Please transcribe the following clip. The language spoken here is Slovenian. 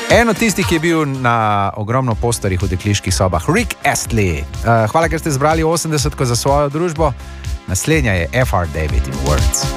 En od tistih, ki je bil na ogromno posterih v dekliških sobah, Rick Astley. Hvala, ker ste zbrali 80 za svojo družbo. Naslednja je F.R. David in Words.